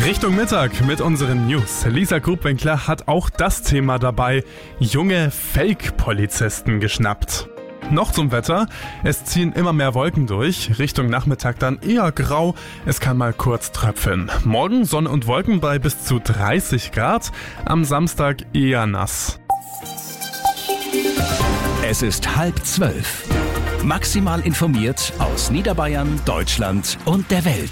Richtung Mittag mit unseren News. Lisa Grubwinkler hat auch das Thema dabei: junge Fake-Polizisten geschnappt. Noch zum Wetter. Es ziehen immer mehr Wolken durch. Richtung Nachmittag dann eher grau. Es kann mal kurz tröpfeln. Morgen Sonne und Wolken bei bis zu 30 Grad. Am Samstag eher nass. Es ist 11:30. Maximal informiert aus Niederbayern, Deutschland und der Welt.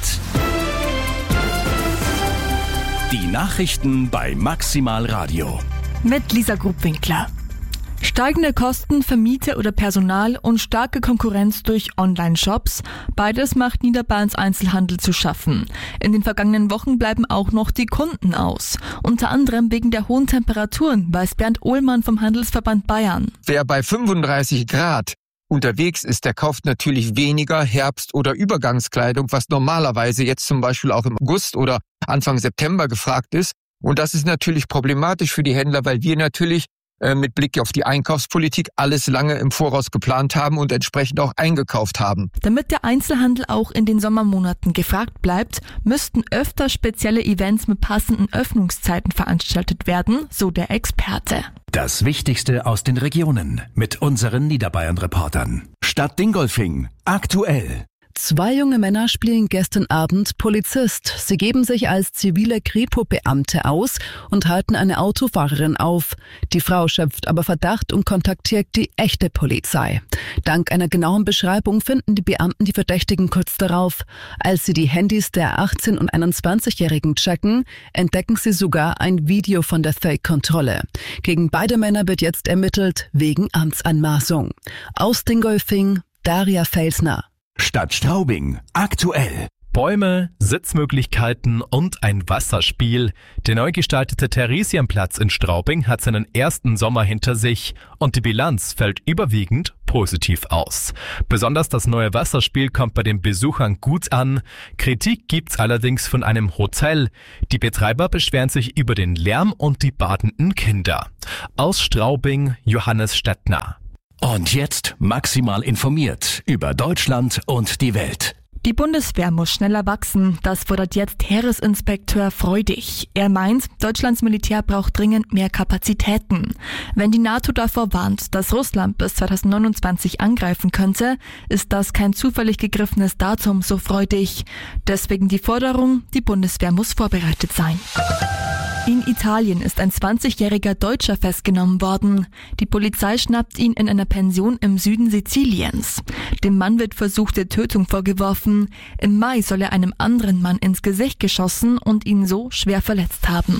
Die Nachrichten bei Maximal Radio. Mit Lisa Grubwinkler. Steigende Kosten für Miete oder Personal und starke Konkurrenz durch Online-Shops. Beides macht Niederbayerns Einzelhandel zu schaffen. In den vergangenen Wochen bleiben auch noch die Kunden aus. Unter anderem wegen der hohen Temperaturen, weiß Bernd Ohlmann vom Handelsverband Bayern. Wer bei 35 Grad unterwegs ist, der kauft natürlich weniger Herbst- oder Übergangskleidung, was normalerweise jetzt zum Beispiel auch im August oder Anfang September gefragt ist. Und das ist natürlich problematisch für die Händler, weil wir natürlich mit Blick auf die Einkaufspolitik alles lange im Voraus geplant haben und entsprechend auch eingekauft haben. Damit der Einzelhandel auch in den Sommermonaten gefragt bleibt, müssten öfter spezielle Events mit passenden Öffnungszeiten veranstaltet werden, so der Experte. Das Wichtigste aus den Regionen mit unseren Niederbayern-Reportern. Stadt Dingolfing, aktuell. 2 junge Männer spielen gestern Abend Polizist. Sie geben sich als zivile Kripo-Beamte aus und halten eine Autofahrerin auf. Die Frau schöpft aber Verdacht und kontaktiert die echte Polizei. Dank einer genauen Beschreibung finden die Beamten die Verdächtigen kurz darauf. Als sie die Handys der 18- und 21-Jährigen checken, entdecken sie sogar ein Video von der Fake-Kontrolle. Gegen beide Männer wird jetzt ermittelt wegen Amtsanmaßung. Aus Dingolfing, Daria Felsner. Stadt Straubing, aktuell. Bäume, Sitzmöglichkeiten und ein Wasserspiel. Der neu gestaltete Theresienplatz in Straubing hat seinen ersten Sommer hinter sich und die Bilanz fällt überwiegend positiv aus. Besonders das neue Wasserspiel kommt bei den Besuchern gut an. Kritik gibt's allerdings von einem Hotel. Die Betreiber beschweren sich über den Lärm und die badenden Kinder. Aus Straubing, Johannes Stettner. Und jetzt maximal informiert über Deutschland und die Welt. Die Bundeswehr muss schneller wachsen. Das fordert jetzt Heeresinspekteur Freudig. Er meint, Deutschlands Militär braucht dringend mehr Kapazitäten. Wenn die NATO davor warnt, dass Russland bis 2029 angreifen könnte, ist das kein zufällig gegriffenes Datum, so Freudig. Deswegen die Forderung, die Bundeswehr muss vorbereitet sein. In Italien ist ein 20-jähriger Deutscher festgenommen worden. Die Polizei schnappt ihn in einer Pension im Süden Siziliens. Dem Mann wird versuchte Tötung vorgeworfen. Im Mai soll er einem anderen Mann ins Gesicht geschossen und ihn so schwer verletzt haben.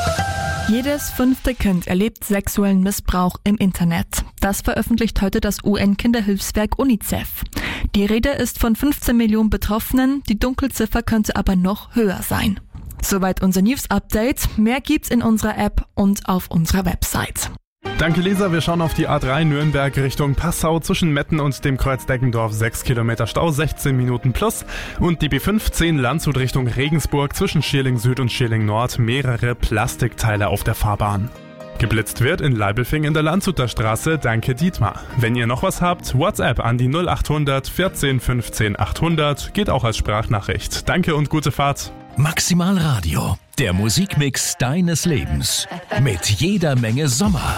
Jedes 5. Kind erlebt sexuellen Missbrauch im Internet. Das veröffentlicht heute das UN-Kinderhilfswerk UNICEF. Die Rede ist von 15 Millionen Betroffenen, die Dunkelziffer könnte aber noch höher sein. Soweit unser News-Update. Mehr gibt's in unserer App und auf unserer Website. Danke Lisa, wir schauen auf die A3 Nürnberg Richtung Passau zwischen Metten und dem Kreuz Deggendorf 6 Kilometer Stau, 16 Minuten plus. Und die B15 Landshut Richtung Regensburg zwischen Schierling Süd und Schierling Nord, mehrere Plastikteile auf der Fahrbahn. Geblitzt wird in Leibelfing in der Landshuter Straße, danke Dietmar. Wenn ihr noch was habt, WhatsApp an die 0800 14 15 800, geht auch als Sprachnachricht. Danke und gute Fahrt. Maximal Radio, der Musikmix deines Lebens. Mit jeder Menge Sommer.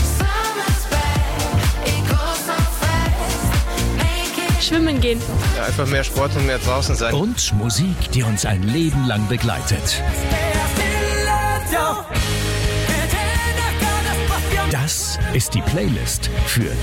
Schwimmen gehen. Ja, einfach mehr Sport und mehr draußen sein. Und Musik, die uns ein Leben lang begleitet. Das ist die Playlist für